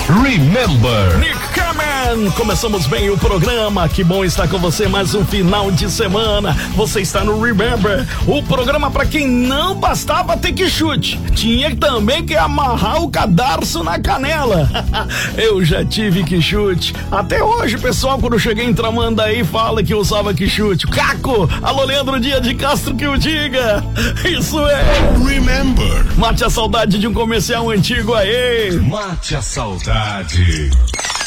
Remember. Nick Kamen, começamos bem o programa, que bom estar com você mais um final de semana. Você está no Remember, o programa para quem não bastava ter que chute, tinha também que amarrar o cadarço na canela. Eu já tive que chute, até hoje pessoal quando cheguei em Tramandaí fala que usava que chute. Caco, alô Leandro Dias de Castro que o diga, isso é Remember. Mate a saudade de um comercial antigo aí. Mate a saudade.